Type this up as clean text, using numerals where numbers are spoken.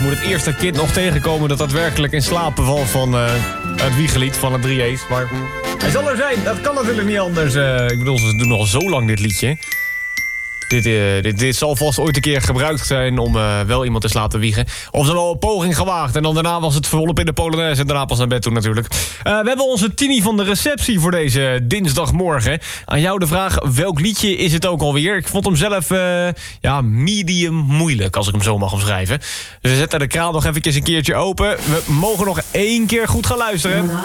moet het eerste kind nog tegenkomen dat daadwerkelijk in slaap valt van het wiegelied van het 3A's. Maar hij zal er zijn, dat kan natuurlijk niet anders. Ik bedoel, ze doen al zo lang dit liedje. Dit zal vast ooit een keer gebruikt zijn om wel iemand in slaap te wiegen. Of ze al een poging gewaagd. En dan daarna was het volop in de Polonaise en daarna pas naar bed toe natuurlijk. We hebben onze Tini van de receptie voor deze dinsdagmorgen. Aan jou de vraag, welk liedje is het ook alweer? Ik vond hem zelf medium moeilijk, als ik hem zo mag omschrijven. Dus we zetten de kraan nog eventjes een keertje open. We mogen nog 1 keer goed gaan luisteren.